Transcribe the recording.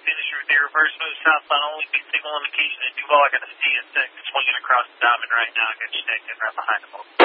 finisher with your reverse move southbound, only beat signal indication at Duval. I got a C at 6 swinging across the diamond right now. I got you tagged in right behind the boat.